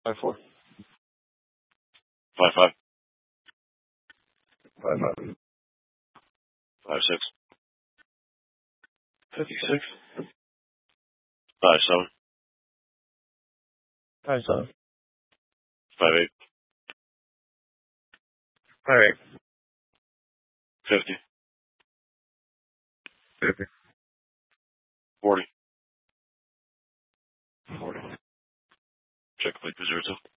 5'4". 5'5". 5'5". 5'6". 56. 5'7". 5'7". 5'8". 5'8". 50. 50. 40. 40. Check plate 02.